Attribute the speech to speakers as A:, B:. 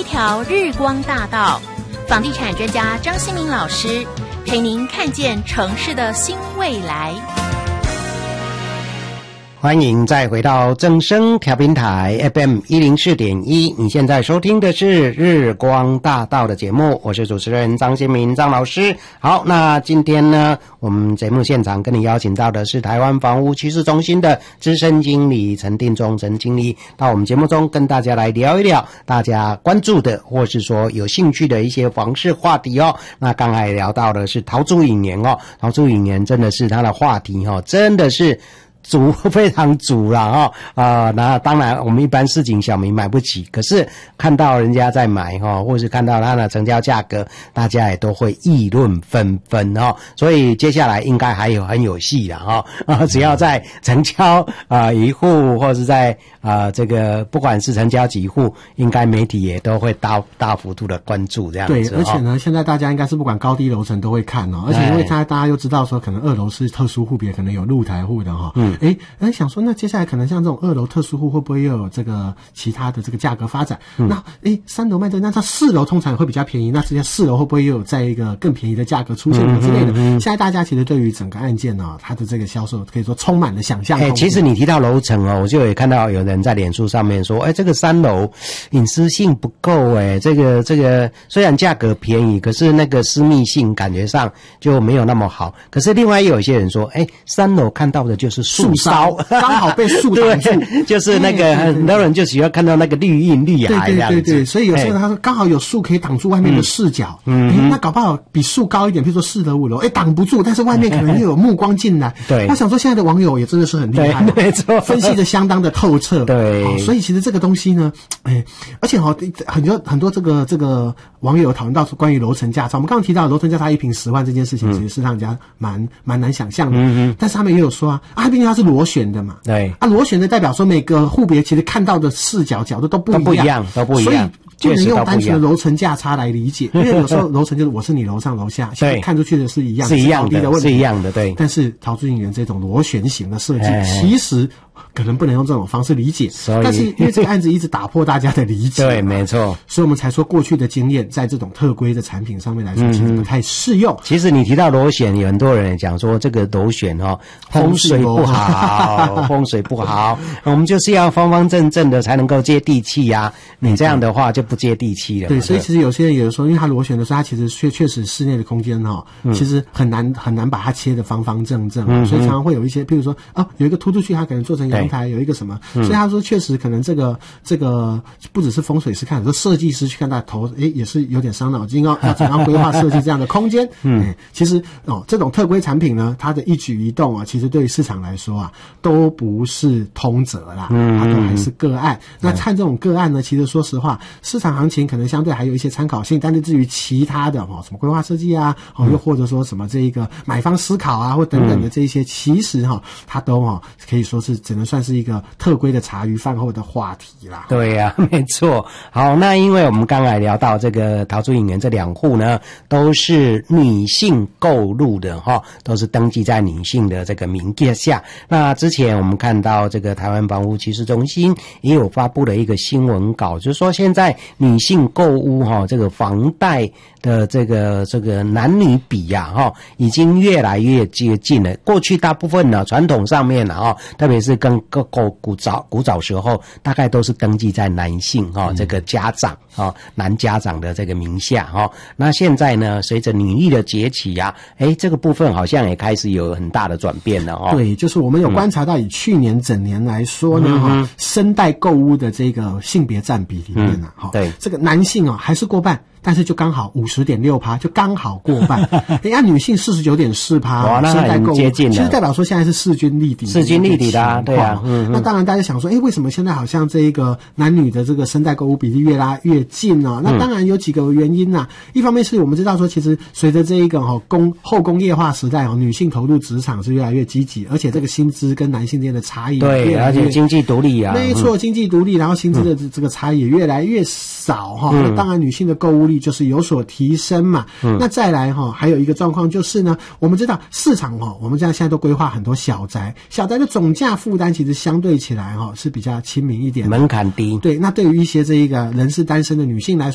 A: 条日光大道，房地产专家张新民老师陪您看见城市的新未来。
B: 欢迎再回到正声调频台 FM 104.1，你现在收听的是日光大道的节目，我是主持人张新民张老师。好，那今天呢，我们节目现场跟你邀请到的是台湾房屋趋势中心的资深经理陈定中陈经理，到我们节目中跟大家来聊一聊大家关注的或是说有兴趣的一些房市话题哦。那刚才聊到的是陶朱隐年哦，陶朱隐年真的是它的话题哦，真的是非常足了那当然我们一般市井小民买不起，可是看到人家在买或是看到它的成交价格，大家也都会议论纷纷所以接下来应该还有很有戏了只要在成交一户或是在这个不管是成交几户，应该媒体也都会大幅度的关注这样子。
C: 对，而且呢现在大家应该是不管高低楼层都会看而且因为大家又知道说可能二楼是特殊户别，可能有露台户的想说那接下来可能像这种二楼特殊户会不会又有这个其他的这个价格发展那三楼卖这个，那它四楼通常也会比较便宜，那直接四楼会不会又有在一个更便宜的价格出现之类的现在大家其实对于整个案件它的这个销售可以说充满了想象空间
B: 其实你提到楼层我就也看到有人在脸书上面说这个三楼隐私性不够这个虽然价格便宜，可是那个私密性感觉上就没有那么好。可是另外也有一些人说三楼看到的就是树梢
C: 刚好被树挡住
B: 就是那个很多人就喜欢看到那个绿荫绿海这样子。
C: 对，所以有时候他说刚好有树可以挡住外面的视角那搞不好比树高一点，比如说4楼5楼挡不住，但是外面可能又有目光进来
B: 对，
C: 我想说现在的网友也真的是很厉害
B: 没错，
C: 分析的相当的透彻
B: 对
C: 所以其实这个东西呢而且很多这个网友讨论到关于楼层价差，我们刚刚提到楼层价差1坪10万这件事情其实是让人家蛮难想象的但是他们也有说毕竟它是螺旋的嘛
B: 对
C: 螺旋的代表说每个户别其实看到的视角角度都不一样，所以不能用单纯的楼层价差来理解因为有时候楼层就是我是你楼上楼下现在看出去的是一样的问题
B: 是一样的对。
C: 但是陶朱隐园这种螺旋形的设计其实可能不能用这种方式理解，但是因为这个案子一直打破大家的理解
B: 对没错，
C: 所以我们才说过去的经验在这种特规的产品上面来说其实不太适用
B: 其实你提到螺旋，有很多人讲说这个螺旋风水不好风水不好我们就是要方方正正的才能够接地气你这样的话就不接地气了
C: 对，所以其实有些人有说因为它螺旋的时候它其实确实室内的空间其实很难把它切得方方正正所以常常会有一些譬如说有一个突出去它可能做成阳台，有一个什么所以他说确实可能这个不只是风水师看，有时候设计师去看他头也是有点伤脑筋要怎样规划设计这样的空间其实这种特规产品呢它的一举一动其实对于市场来说都不是通则啦它都还是个案那看这种个案呢其实说实话市场行情可能相对还有一些参考性，但是至于其他的什么规划设计又或者说什么这一个买方思考或等等的这一些其实它都可以说是只能算是一个特规的茶余饭后的话题啦。
B: 对没错。好，那因为我们刚才聊到这个陶朱隐园这2户呢都是女性购入的都是登记在女性的这个名义下。那之前我们看到这个台湾房屋趋势中心也有发布了一个新闻稿，就是说现在女性购屋这个房贷的这个男女比已经越来越接近了。过去大部分呢传统上面特别是跟古早时候大概都是登记在男性这个家长男家长的这个名下那现在呢随着女力的崛起这个部分好像也开始有很大的转变了
C: 对，就是我们有观察到以去年整年来说呢生代购屋的这个性别占比里面对这个男性还是过半，但是就刚好 50.6%， 就刚好过半女性 49.4%，
B: 哇，那很接近了，
C: 其实代表说现在是势均力敌的
B: 对
C: 那当然大家想说为什么现在好像这一个男女的这个生代购屋比例越拉越近那当然有几个原因一方面是我们知道说其实随着这一个后工业化时代女性投入职场是越来越积极，而且这个薪资跟男性之间的差异
B: 对，而且经济独立
C: 没错经济独立，然后薪资的这个差异也越来越少那当然女性的购物力就是有所提升嘛那再来还有一个状况就是呢，我们知道市场我们现在都规划很多小宅的总价负担其实相对起来是比较亲民一点，
B: 门槛低。
C: 对，那对于一些这一个人是单身的女性来说